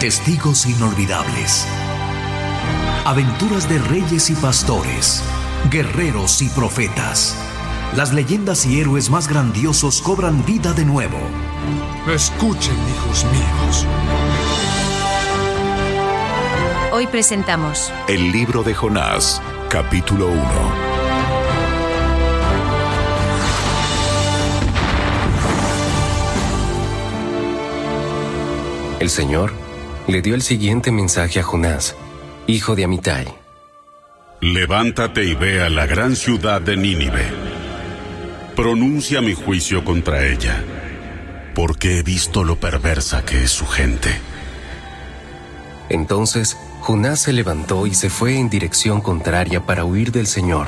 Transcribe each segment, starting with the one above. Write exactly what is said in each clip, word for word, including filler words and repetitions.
Testigos inolvidables. Aventuras de reyes y pastores, guerreros y profetas. Las leyendas y héroes más grandiosos cobran vida de nuevo. Escuchen, hijos míos. Hoy presentamos El libro de Jonás, capítulo uno. El Señor le dio el siguiente mensaje a Jonás, hijo de Amitai. Levántate y ve a la gran ciudad de Nínive. Pronuncia mi juicio contra ella, porque he visto lo perversa que es su gente. Entonces Jonás se levantó y se fue en dirección contraria para huir del Señor.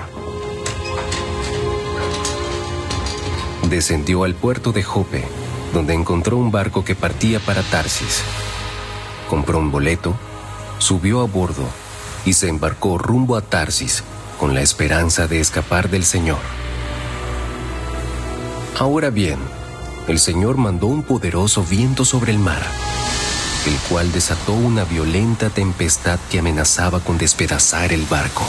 Descendió al puerto de Jope, donde encontró un barco que partía para Tarsis. Compró un boleto, subió a bordo y se embarcó rumbo a Tarsis con la esperanza de escapar del Señor. Ahora bien, el Señor mandó un poderoso viento sobre el mar, el cual desató una violenta tempestad que amenazaba con despedazar el barco.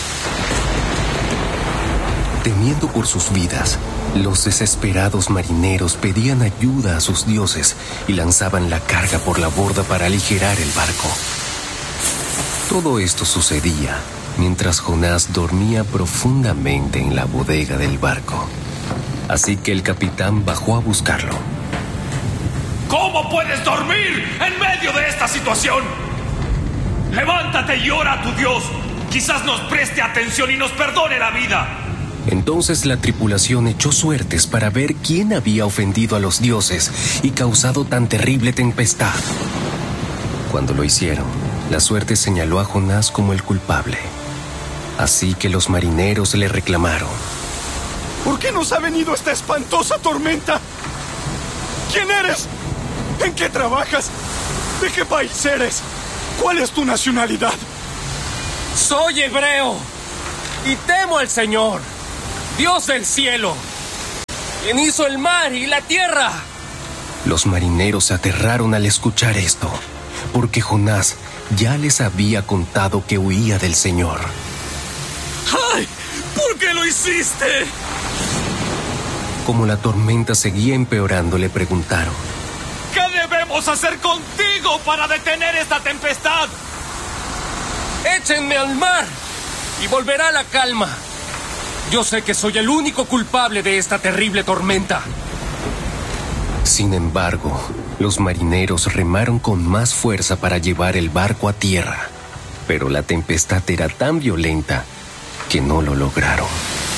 Temiendo por sus vidas, los desesperados marineros pedían ayuda a sus dioses y lanzaban la carga por la borda para aligerar el barco. Todo esto sucedía mientras Jonás dormía profundamente en la bodega del barco. Así que el capitán bajó a buscarlo. ¿Cómo puedes dormir en medio de esta situación? Levántate y ora a tu Dios. Quizás nos preste atención y nos perdone la vida. Entonces la tripulación echó suertes para ver quién había ofendido a los dioses y causado tan terrible tempestad. Cuando lo hicieron, la suerte señaló a Jonás como el culpable. Así que los marineros le reclamaron. ¿Por qué nos ha venido esta espantosa tormenta? ¿Quién eres? ¿En qué trabajas? ¿De qué país eres? ¿Cuál es tu nacionalidad? Soy hebreo y temo al Señor, Dios del cielo, quien hizo el mar y la tierra. Los marineros se aterraron al escuchar esto, porque Jonás ya les había contado que huía del Señor. ¡Ay! ¿Por qué lo hiciste? Como la tormenta seguía empeorando, le preguntaron. ¿Qué debemos hacer contigo para detener esta tempestad? Échenme al mar y volverá la calma. Yo sé que soy el único culpable de esta terrible tormenta. Sin embargo, los marineros remaron con más fuerza para llevar el barco a tierra, pero la tempestad era tan violenta que no lo lograron.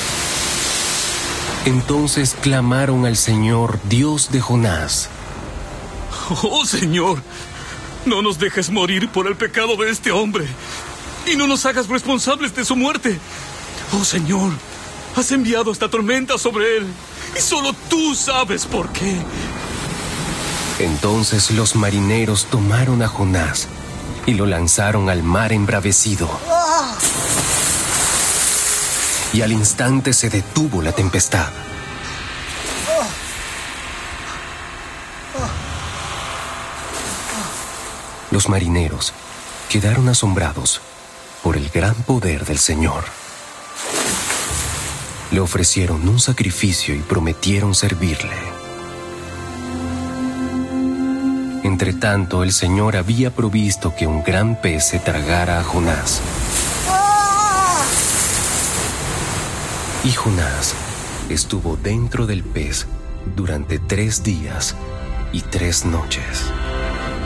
Entonces clamaron al Señor, Dios de Jonás. Oh, Señor, no nos dejes morir por el pecado de este hombre y no nos hagas responsables de su muerte. Oh, Señor, has enviado esta tormenta sobre él y solo tú sabes por qué. Entonces los marineros tomaron a Jonás y lo lanzaron al mar embravecido. Y al instante se detuvo la tempestad. Los marineros quedaron asombrados por el gran poder del Señor. Le ofrecieron un sacrificio y prometieron servirle. Entretanto, el Señor había provisto que un gran pez se tragara a Jonás. Y Jonás estuvo dentro del pez durante tres días y tres noches.